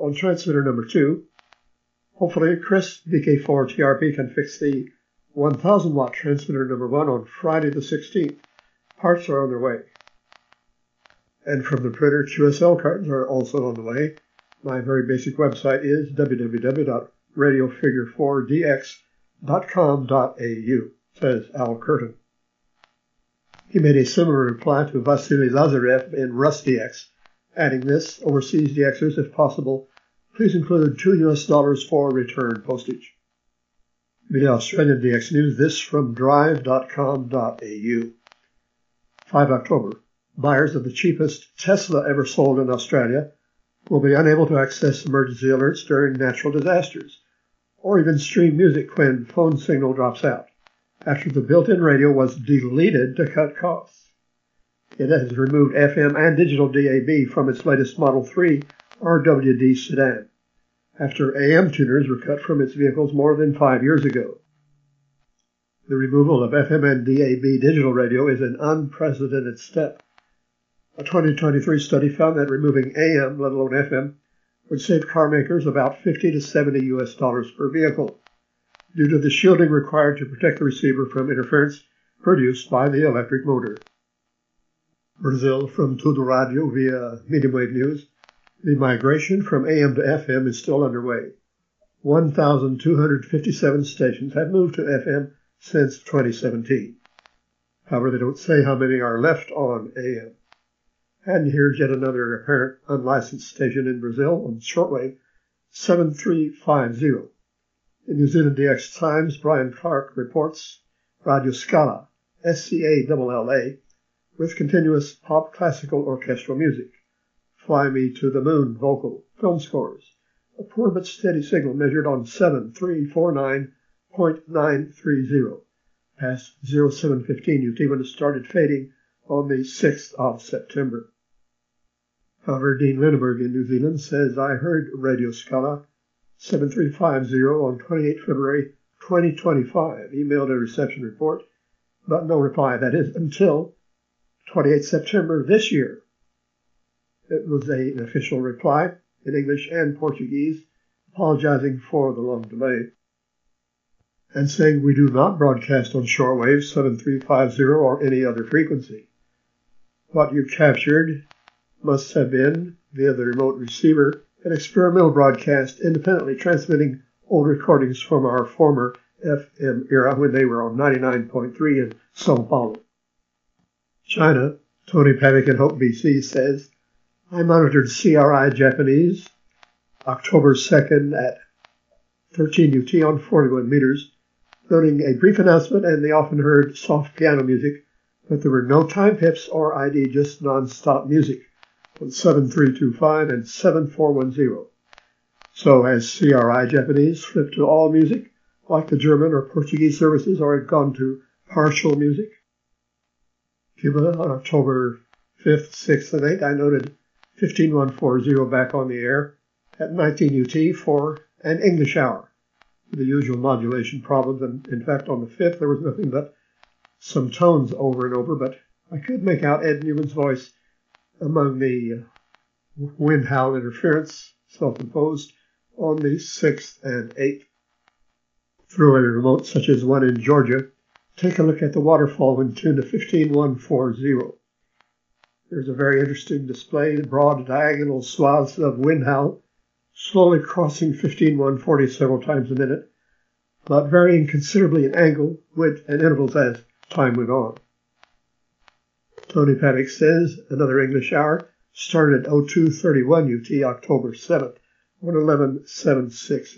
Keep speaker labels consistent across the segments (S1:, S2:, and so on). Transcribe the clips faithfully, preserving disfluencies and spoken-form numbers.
S1: on transmitter number two. Hopefully, Chris, V K four T R P, can fix the one thousand watt transmitter number one on Friday the sixteenth. Parts are on their way. And from the printer, Q S L cartons are also on the way. My very basic website is w w w dot radio figure four d x dot com dot a u, says Al Curtin. He made a similar reply to Vasily Lazarev in RusDX, adding this: overseas D Xers, if possible, please include two U S dollars for return postage. The Australian D X News, this from drive dot com dot a u. the fifth of October. Buyers of the cheapest Tesla ever sold in Australia will be unable to access emergency alerts during natural disasters, or even stream music when phone signal drops out, after the built-in radio was deleted to cut costs. It has removed F M and digital D A B from its latest Model three R W D sedan, after A M tuners were cut from its vehicles more than five years ago. The removal of F M and D A B digital radio is an unprecedented step. A twenty twenty-three study found that removing A M, let alone F M, would save car makers about fifty to seventy U S dollars per vehicle, due to the shielding required to protect the receiver from interference produced by the electric motor. Brazil, from Tudo Radio via Medium Wave News, the migration from A M to F M is still underway. one thousand two hundred fifty-seven stations have moved to F M since twenty seventeen. However, they don't say how many are left on A M. And here's yet another apparent unlicensed station in Brazil on shortwave, seven three five zero. In New Zealand D X Times, Brian Clark reports Radio Scala, S C A L L A, with continuous pop classical orchestral music, Fly Me to the Moon vocal, film scores, a poor but steady signal measured on seven three four nine point nine three zero, past zero seven fifteen U T when it started fading on the sixth of September. However, Dean Lindenberg in New Zealand says, I heard Radio Scala seven three five zero on the twenty-eighth of February twenty twenty-five, emailed a reception report, but no reply. That is, until twenty-eighth of September this year. It was a, an official reply in English and Portuguese, apologizing for the long delay, and saying we do not broadcast on shortwave seven three five zero or any other frequency. What you captured must have been, via the remote receiver, an experimental broadcast independently transmitting old recordings from our former F M era when they were on ninety-nine point three in Sao Paulo. China, Tony Pavick in Hope, B C, says, I monitored C R I Japanese October second at thirteen U T on forty-one meters, noting a brief announcement and the often heard soft piano music, but there were no time pips or I D, just non-stop music on seven three two five and seven four one zero. So has C R I Japanese flipped to all music, like the German or Portuguese services, or had gone to partial music? Cuba on October fifth, sixth, and eighth, I noted fifteen one forty back on the air at nineteen U T for an English hour, with the usual modulation problems, and in fact on the fifth there was nothing but some tones over and over, but I could make out Ed Newman's voice among the wind howl interference, self-imposed, on the sixth and eighth. Through a remote such as one in Georgia, take a look at the waterfall when tuned to fifteen one forty. There's a very interesting display, broad diagonal swaths of wind howl, slowly crossing fifteen one forty several times a minute, but varying considerably in angle, width, and intervals as time went on. Tony Paddock says another English hour started at oh two thirty-one U T October seventh, on eleven seven sixty.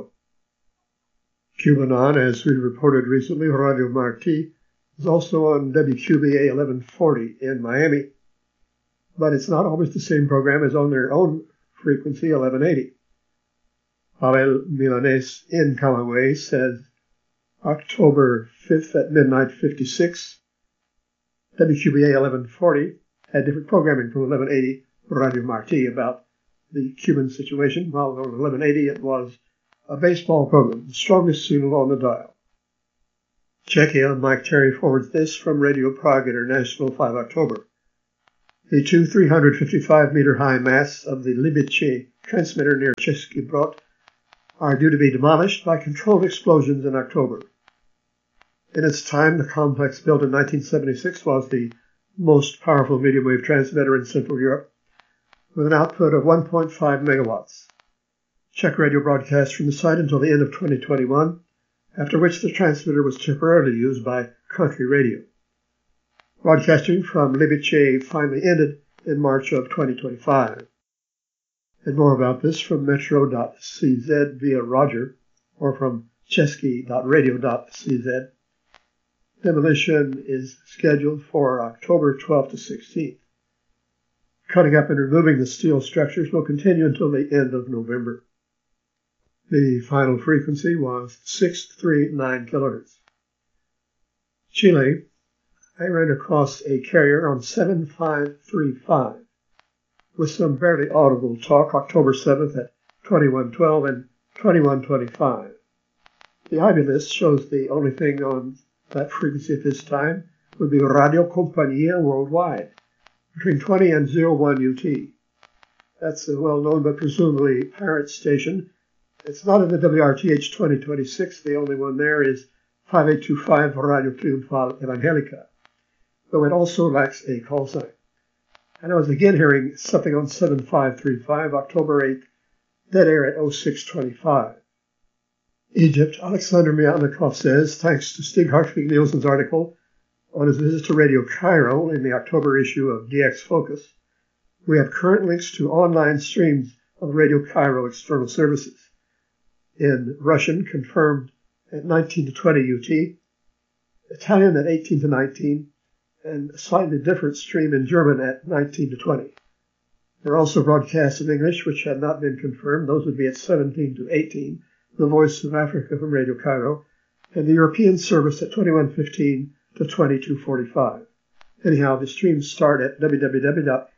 S1: Cubanon, as we reported recently, Radio Marti, is also on W Q B A eleven forty in Miami, but it's not always the same program as on their own frequency, eleven eighty. Pavel Milanes in Camagüey says October fifth at midnight fifty-six, W Q B A eleven forty had different programming from eleven eighty Radio Marti about the Cuban situation, while on eleven eighty it was a baseball program, the strongest signal on the dial. Czechia, Mike Terry forwards this from Radio Prague International, the fifth of October. The two three hundred fifty-five meter high masts of the Libice transmitter near Český Brod are due to be demolished by controlled explosions in October. In its time, the complex, built in nineteen seventy-six, was the most powerful medium wave transmitter in Central Europe, with an output of one point five megawatts. Czech radio broadcast from the site until the end of twenty twenty-one, after which the transmitter was temporarily used by country radio. Broadcasting from Libice finally ended in March of twenty twenty-five. And more about this from metro dot c z via Roger, or from česky dot radio dot c z. Demolition is scheduled for October twelfth to sixteenth. Cutting up and removing the steel structures will continue until the end of November. The final frequency was six thirty-nine kilohertz. Chile, I ran across a carrier on seven five three five with some barely audible talk October seventh at twenty-one twelve and twenty-one twenty-five. The I B list shows the only thing on that frequency at this time would be Radio Compañía Worldwide, between twenty and oh one U T. That's a well-known but presumably parent station. It's not in the W R T H twenty twenty-six. The only one there is five eight two five Radio Triunfal Evangelica, though it also lacks a call sign. And I was again hearing something on seven five three five, October eighth, dead air at oh six twenty-five. Egypt, Alexander Miatnikov says, thanks to Stig Hartvig Nielsen's article on his visit to Radio Cairo in the October issue of D X Focus, we have current links to online streams of Radio Cairo external services. In Russian, confirmed at nineteen to twenty U T, Italian at eighteen to nineteen, and a slightly different stream in German at nineteen to twenty. There are also broadcasts in English which had not been confirmed. Those would be at seventeen to eighteen, the Voice of Africa from Radio Cairo, and the European service at twenty-one fifteen to twenty-two forty-five. Anyhow, the streams start at w w w dot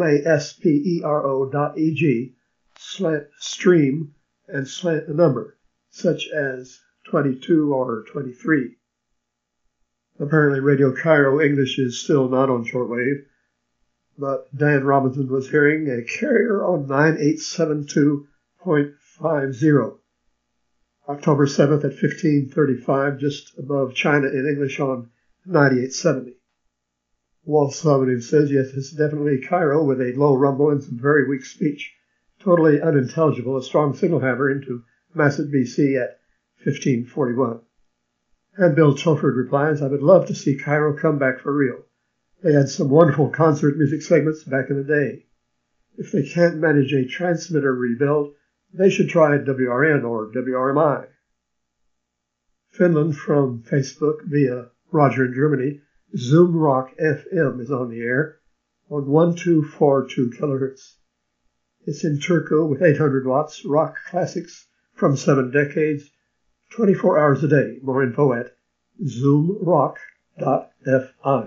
S1: maspero dot e g, slant stream, and slant the number, such as twenty-two or twenty-three. Apparently Radio Cairo English is still not on shortwave, but Dan Robinson was hearing a carrier on nine eight seven two point five zero. October seventh at fifteen thirty-five, just above China in English on ninety-eight seventy. Walt Sullivan says, yes, it's definitely Cairo with a low rumble and some very weak speech. Totally unintelligible, a strong signal hammer into Masset, B C at fifteen forty-one. And Bill Tolford replies, I would love to see Cairo come back for real. They had some wonderful concert music segments back in the day. If they can't manage a transmitter rebuild, they should try W R N or W R M I. Finland from Facebook via Roger in Germany, Zoom Rock F M is on the air on one two four two kilohertz. It's in Turku with eight hundred watts, rock classics from seven decades, twenty-four hours a day. More info at zoom rock dot f i.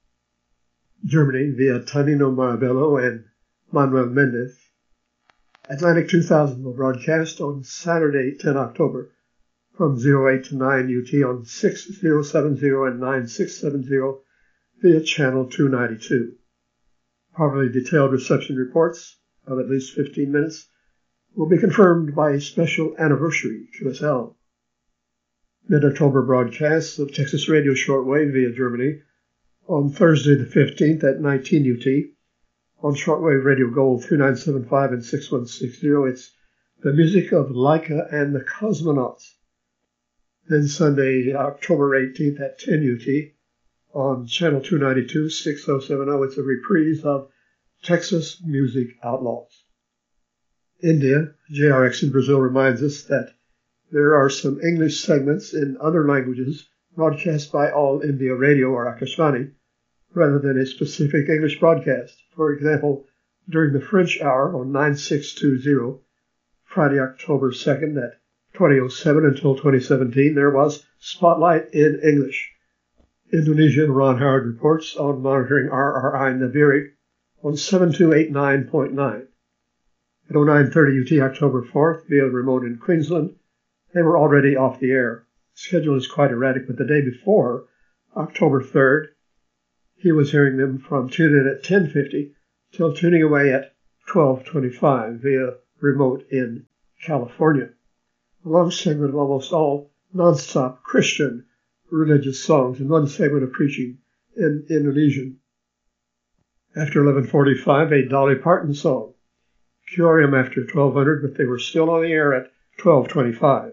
S1: Germany via Tonino Marabello and Manuel Mendez. Atlantic two thousand will broadcast on Saturday, ten October, from oh eight to nine U T on six thousand seventy and nine six seven zero via channel two ninety-two. Properly detailed reception reports of at least fifteen minutes will be confirmed by a special anniversary Q S L. Mid-October broadcasts of Texas Radio Shortwave via Germany on Thursday the fifteenth at nineteen U T. On Shortwave Radio Gold three nine seven five and six one six zero, it's the music of Laika and the Cosmonauts. Then Sunday, October eighteenth at ten U T, on Channel two ninety-two, six oh seven oh, it's a reprise of Texas Music Outlaws. India, J R X in Brazil reminds us that there are some English segments in other languages broadcast by All India Radio or Akashvani, rather than a specific English broadcast. For example, during the French hour on nine six two zero, Friday, October second at twenty oh seven until twenty seventeen, there was Spotlight in English. Indonesia, Ron Howard reports on monitoring R R I Naviri on seven two eight nine point nine. At oh nine thirty U T, October fourth, via remote in Queensland, they were already off the air. The schedule is quite erratic, but the day before, October third, He was hearing them from tune-in at ten fifty till tuning away at twelve twenty-five via remote in California. A long segment of almost all non-stop Christian religious songs and one segment of preaching in Indonesian. After eleven forty-five, a Dolly Parton song. Curium after twelve hundred, but they were still on the air at twelve twenty-five.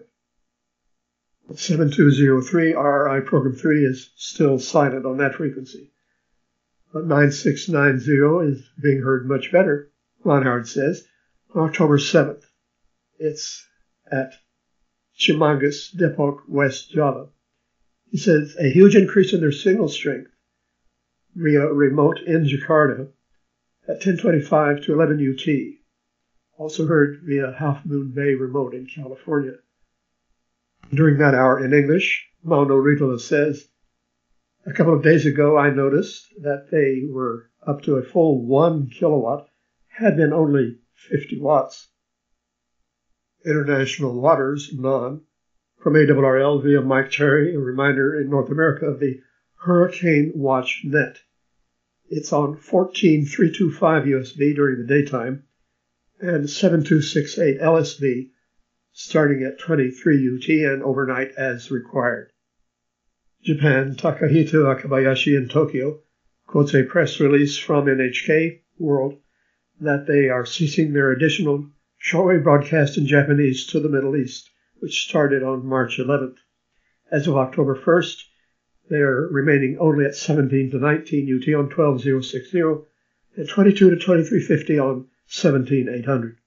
S1: seven two zero three R R I program three is still silent on that frequency. But nine six nine zero is being heard much better, Ronhard says, on October seventh. It's at Chimangas, Depok, West Java. He says a huge increase in their signal strength via remote in Jakarta at ten twenty-five to eleven U T. Also heard via Half Moon Bay remote in California. During that hour in English, Mauno Ritola says, a couple of days ago I noticed that they were up to a full one kilowatt, had been only fifty watts. International Waters, non, from A R R L via Mike Cherry, a reminder in North America of the Hurricane Watch Net. It's on fourteen three twenty-five U S B during the daytime and seven two six eight L S B starting at twenty-three U T and overnight as required. Japan, Takahito Akabayashi in Tokyo quotes a press release from N H K World that they are ceasing their additional shortwave broadcast in Japanese to the Middle East, which started on March eleventh. As of October first, they are remaining only at seventeen to nineteen U T on twelve thousand sixty and twenty-two to twenty-three fifty on seventeen eight hundred.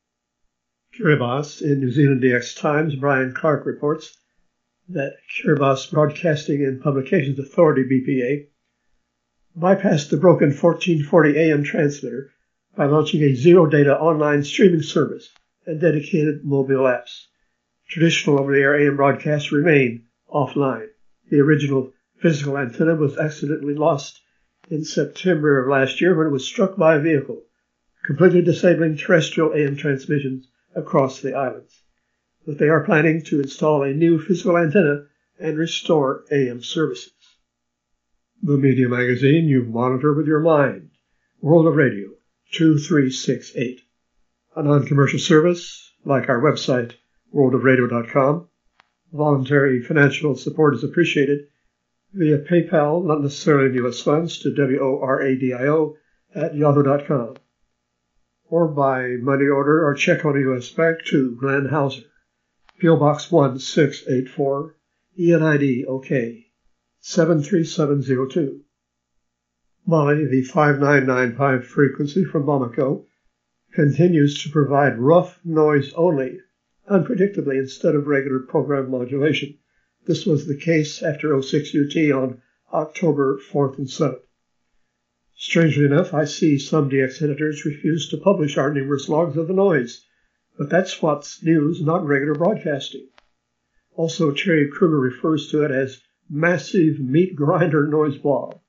S1: Kiribati in New Zealand D X Times, Brian Clark reports that Kiribati Broadcasting and Publications Authority, B P A, bypassed the broken fourteen forty A M transmitter by launching a zero-data online streaming service and dedicated mobile apps. Traditional over-the-air A M broadcasts remain offline. The original physical antenna was accidentally lost in September of last year when it was struck by a vehicle, completely disabling terrestrial A M transmissions across the islands. But they are planning to install a new physical antenna and restore A M services. The Media Magazine you monitor with your mind. World of Radio, two three six eight. A non-commercial service, like our website, world of radio dot com. Voluntary financial support is appreciated via PayPal, not necessarily in U S funds, to W O R A D I O at yahoo dot com, or by money order or check on a U S bank to Glenn Hauser, P O Box one six eight four, E N I D OK, seven three seven zero two. Mali, the five nine nine five frequency from Bamako, continues to provide rough noise only, unpredictably instead of regular program modulation. This was the case after oh six U T on October fourth and seventh. Strangely enough, I see some D X editors refuse to publish our numerous logs of the noise, but that's what's news, not regular broadcasting. Also, Terry Kruger refers to it as massive meat grinder noise blob.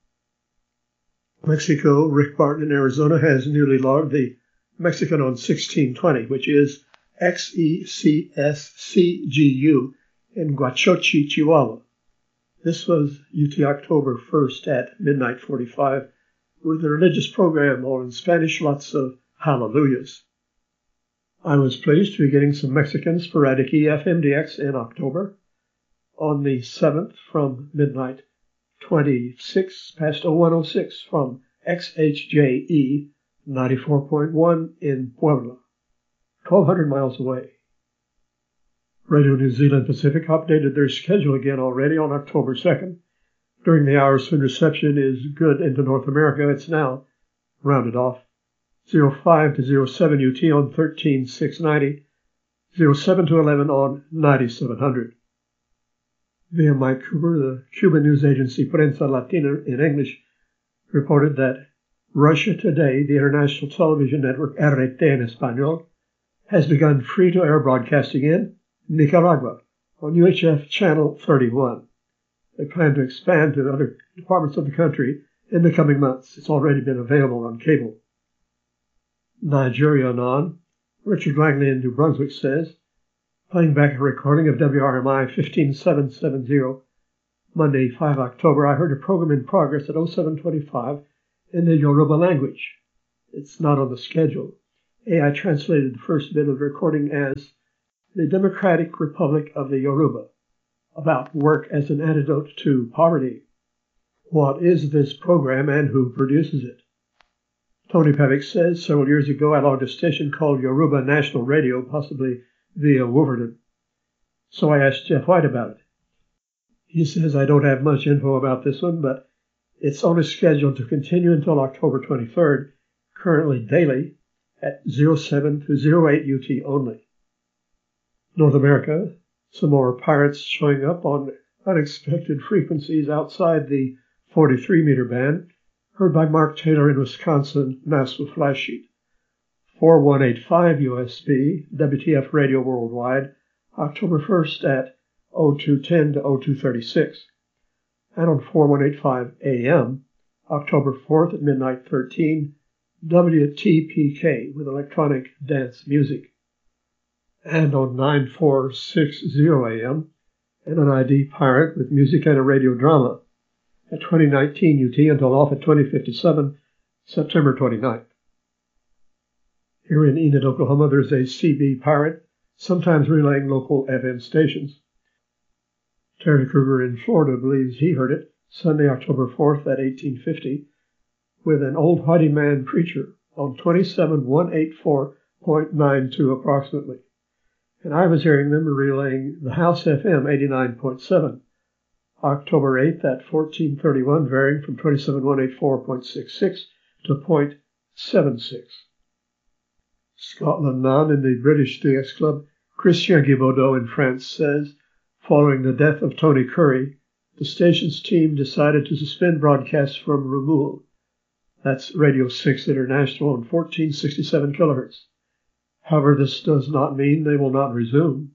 S1: Mexico, Rick Barton in Arizona has newly logged the Mexican on sixteen twenty, which is X E C S C G U in Guachochi, Chihuahua. This was U T October first at midnight forty-five with a religious program all in Spanish, lots of hallelujahs. I was pleased to be getting some Mexican sporadic E F M D X in October. On the seventh from midnight twenty-six past oh one oh six from X H J E ninety-four point one in Puebla, twelve hundred miles away. Radio New Zealand Pacific updated their schedule again already on October second. During the hours when reception is good into North America, it's now rounded off. oh five to oh seven U T on thirteen six ninety, oh seven to eleven on ninety-seven hundred. Via Mike Cooper, the Cuban news agency Prensa Latina in English, reported that Russia Today, the international television network R T en Español, has begun free-to-air broadcasting in Nicaragua on U H F Channel thirty-one. They plan to expand to other departments of the country in the coming months. It's already been available on cable. Nigeria non, Richard Langley in New Brunswick says, playing back a recording of W R M I fifteen seven seventy, Monday, the fifth of October, I heard a program in progress at oh seven twenty-five in the Yoruba language. It's not on the schedule. A I translated the first bit of the recording as the Democratic Republic of the Yoruba, about work as an antidote to poverty. What is this program and who produces it? Tony Pavick says, several years ago I logged a station called Yoruba National Radio, possibly via Wolverton. So I asked Jeff White about it. He says, I don't have much info about this one, but it's on a schedule to continue until October twenty-third, currently daily at oh seven to oh eight U T only. North America, some more pirates showing up on unexpected frequencies outside the forty-three meter band, heard by Mark Taylor in Wisconsin, NASA flash sheet. forty-one eighty-five U S B, W T F Radio Worldwide, October first at oh two ten to oh two thirty-six. And on forty-one eighty-five A M, October fourth at midnight thirteen, W T P K with electronic dance music. And on ninety-four sixty A M, N N I D Pirate with music and a radio drama at twenty nineteen U T until off at twenty fifty-seven, September twenty-ninth. Here in Enid, Oklahoma, there's a C B Pirate, sometimes relaying local F M stations. Terry Kruger in Florida believes he heard it Sunday, October fourth at eighteen fifty with an old whitey man preacher on twenty-seven one eighty-four point nine two approximately. And I was hearing them relaying the House F M eighty-nine point seven, October eighth at fourteen thirty-one, varying from twenty-seven one eighty-four point six six to point seven six. Scotland None in the British D X Club, Christian Guibaudot in France says, following the death of Tony Curry, the station's team decided to suspend broadcasts from Rumul. That's Radio six International on fourteen sixty-seven kilohertz. However, this does not mean they will not resume.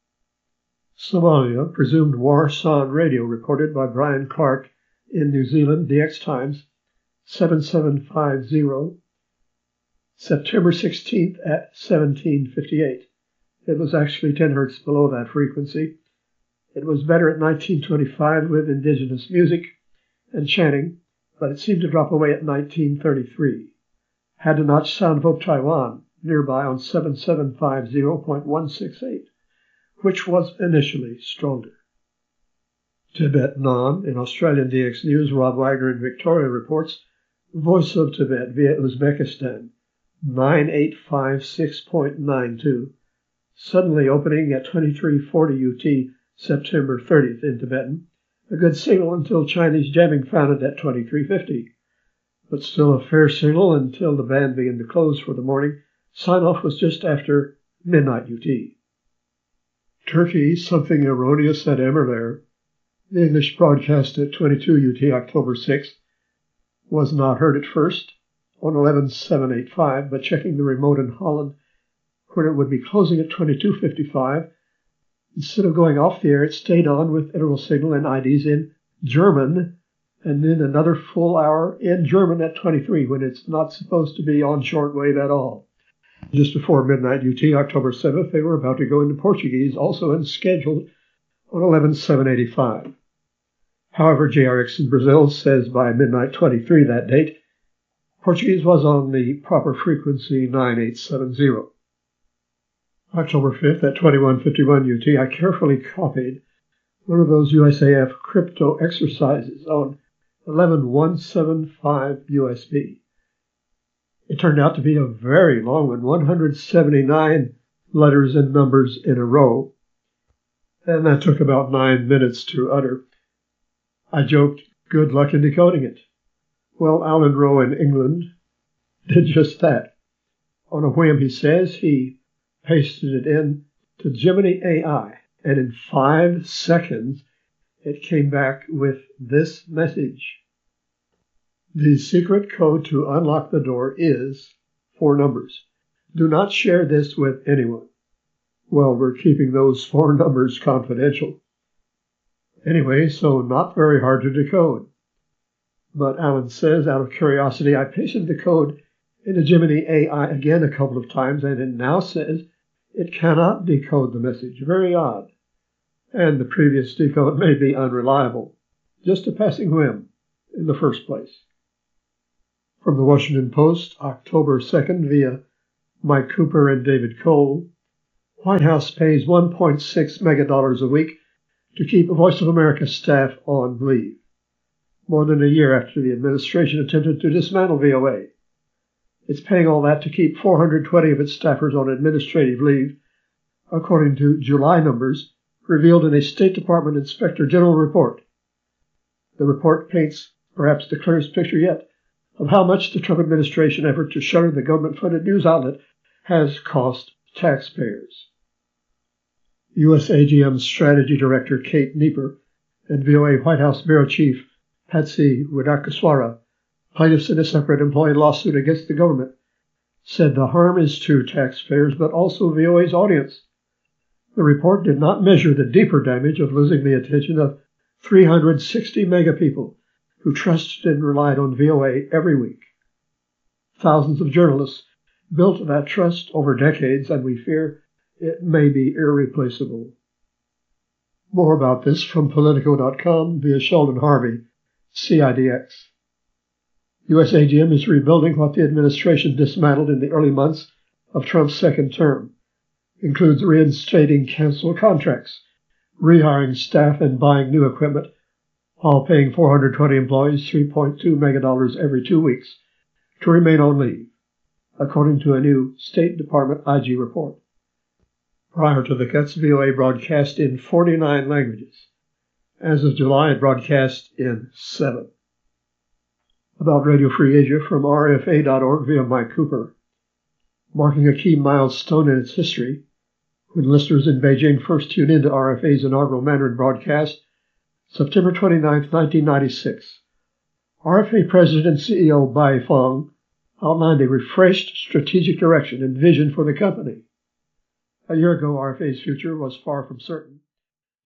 S1: Somalia, presumed war on radio, reported by Brian Clark in New Zealand, D X Times, seventy-seven fifty, September sixteenth at seventeen fifty-eight. It was actually ten hertz below that frequency. It was better at nineteen twenty-five with indigenous music and chanting, but it seemed to drop away at nineteen thirty-three. Had to notch Sound of Hope Taiwan nearby on seventy-seven fifty point one six eight, which was initially stronger. Tibet Non, in Australian D X News, Rob Wagner in Victoria reports, Voice of Tibet via Uzbekistan, ninety-eight fifty-six point nine two, suddenly opening at twenty-three forty U T September thirtieth in Tibetan, a good signal until Chinese jamming found it at twenty-three fifty, but still a fair signal until the band began to close for the morning. Sign-off was just after midnight U T. Turkey, something erroneous at Emerler. The English broadcast at twenty-two U T October sixth was not heard at first on eleven seven eighty-five, but checking the remote in Holland, where it would be closing at twenty-two fifty-five, instead of going off the air, it stayed on with interval signal and I Ds in German, and then another full hour in German at twenty-three, when it's not supposed to be on shortwave at all. Just before midnight U T, October seventh, they were about to go into Portuguese, also unscheduled on eleven seven eighty-five. However, J R X in Brazil says by midnight twenty-three that date, Portuguese was on the proper frequency ninety-eight seventy. October fifth at twenty-one fifty-one U T, I carefully copied one of those U S A F crypto exercises on eleven one seventy-five U S B. It turned out to be a very long one, one hundred seventy-nine letters and numbers in a row, and that took about nine minutes to utter. I joked, good luck in decoding it. Well, Alan Rowe in England did just that. On a whim, he says, he pasted it in to Gemini A I, and in five seconds, it came back with this message. The secret code to unlock the door is four numbers. Do not share this with anyone. Well, we're keeping those four numbers confidential. Anyway, so not very hard to decode. But Alan says, out of curiosity, I pasted the code into Gemini A I again a couple of times, and it now says it cannot decode the message. Very odd. And the previous decode may be unreliable. just a passing whim in the first place. From the Washington Post, October second, via Mike Cooper and David Cole, White House pays one point six megadollars a week to keep Voice of America staff on leave, more than a year after the administration attempted to dismantle V O A. It's paying all that to keep four hundred twenty of its staffers on administrative leave, according to July numbers revealed in a State Department Inspector General report. The report paints perhaps the clearest picture yet of how much the Trump administration effort to shutter the government-funded news outlet has cost taxpayers. U S A G M Strategy Director Kate Nieper and V O A White House Bureau Chief Patsy Widakuswara, plaintiffs in a separate employee lawsuit against the government, said the harm is to taxpayers but also V O A's audience. The report did not measure the deeper damage of losing the attention of three hundred sixty mega people who trusted and relied on V O A every week. Thousands of journalists built that trust over decades, and we fear it may be irreplaceable. More about this from Politico dot com via Sheldon Harvey, C I D X. U S A G M is rebuilding what the administration dismantled in the early months of Trump's second term. Includes reinstating canceled contracts, rehiring staff, and buying new equipment, while paying four hundred twenty employees three point two megadollars every two weeks to remain on leave, according to a new State Department I G report. Prior to the cuts, V O A broadcast in forty-nine languages. As of July, it broadcast in seven. About Radio Free Asia from R F A dot org via Mike Cooper. Marking a key milestone in its history, when listeners in Beijing first tuned into R F A's inaugural Mandarin broadcast, September twenty-ninth, nineteen ninety-six, R F A President and C E O Bai Feng outlined a refreshed strategic direction and vision for the company. A year ago, R F A's future was far from certain.